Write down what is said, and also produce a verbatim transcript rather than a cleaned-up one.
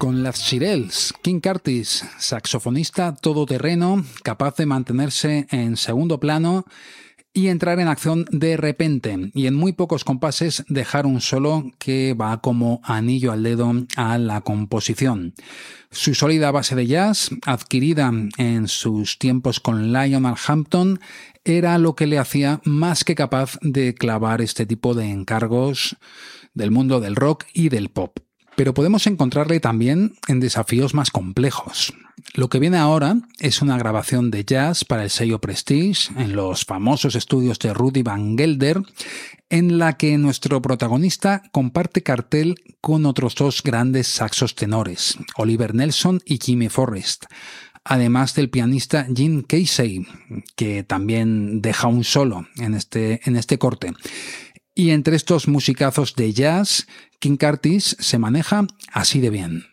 Con las Shirelles, King Curtis, saxofonista todoterreno, capaz de mantenerse en segundo plano y entrar en acción de repente, y en muy pocos compases dejar un solo que va como anillo al dedo a la composición. Su sólida base de jazz, adquirida en sus tiempos con Lionel Hampton, era lo que le hacía más que capaz de clavar este tipo de encargos del mundo del rock y del pop. Pero podemos encontrarle también en desafíos más complejos. Lo que viene ahora es una grabación de jazz para el sello Prestige en los famosos estudios de Rudy Van Gelder, en la que nuestro protagonista comparte cartel con otros dos grandes saxos tenores, Oliver Nelson y Jimmy Forrest, además del pianista Gene Casey, que también deja un solo en este, en este corte. Y entre estos musicazos de jazz, King Curtis se maneja así de bien.